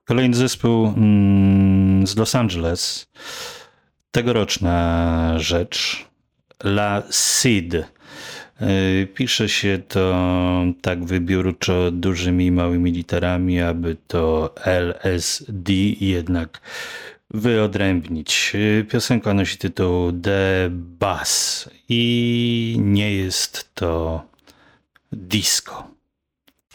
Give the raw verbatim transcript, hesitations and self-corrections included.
Kolejny zespół mm, z Los Angeles. Tegoroczna rzecz. La Cid. Pisze się to tak wybiórczo dużymi i małymi literami, aby to L S D jednak wyodrębnić. Piosenka nosi tytuł The Bass i nie jest to disco.